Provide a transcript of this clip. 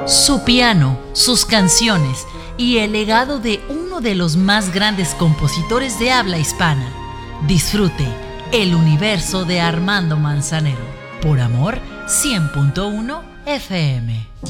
Su piano, sus canciones y el legado de uno de los más grandes compositores de habla hispana. Disfrute el universo de Armando Manzanero por Amor 100.1 FM.